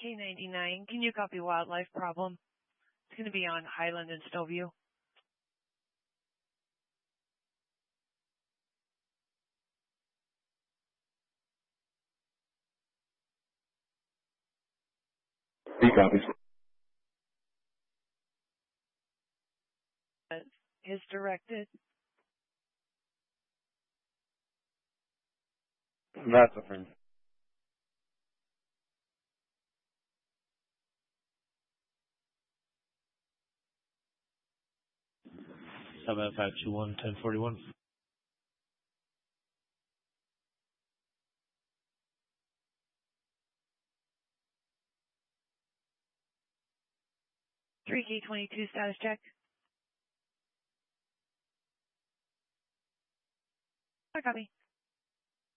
K99, can you copy wildlife problem? It's going to be on Highland and Snowview. Three copies. Is directed. That's affirmed. 70521-1041. K22 status check. I copy.